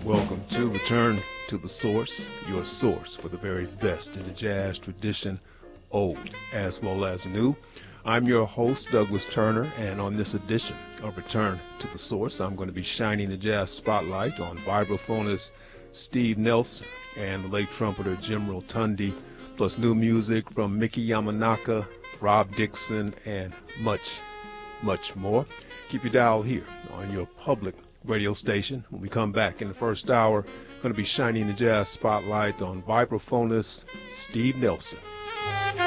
Welcome to Return to the Source, your source for the very best in the jazz tradition, old as well as new. I'm your host, Douglas Turner, and on this edition of Return to the Source, I'm going to be shining the jazz spotlight on vibraphonist Steve Nelson and the late trumpeter Jim Rotundi, plus new music from Mickey Yamanaka, Rob Dixon, and much more. Keep your dial here on your public radio station. When we come back in the first hour, going to be shining the jazz spotlight on vibraphonist Steve Nelson.